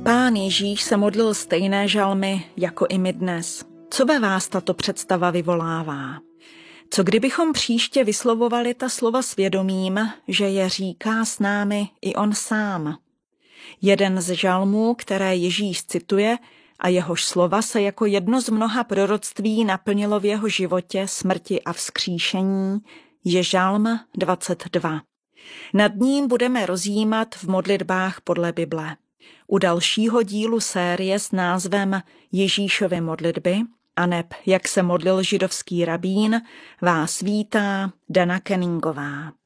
Pán Ježíš se modlil stejné žalmy jako i my dnes. Co ve vás tato představa vyvolává? Co kdybychom příště vyslovovali ta slova svědomím, že je říká s námi i on sám? Jeden z žalmů, které Ježíš cituje a jehož slova se jako jedno z mnoha proroctví naplnilo v jeho životě, smrti a vzkříšení, je žalm 22. Nad ním budeme rozjímat v modlitbách podle Bible. U dalšího dílu série s názvem Ježíšovy modlitby, aneb jak se modlil židovský rabín, vás vítá Dana Kenningová.